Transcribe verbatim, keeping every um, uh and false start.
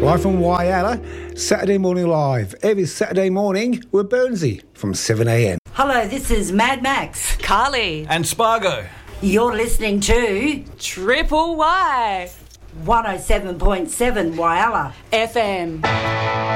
Live from Whyalla, Saturday Morning Live. Every Saturday morning with Burnsy from seven a m. Hello, this is Mad Max. Carly. And Spargo. You're listening to Triple Y. one oh seven point seven Whyalla F M.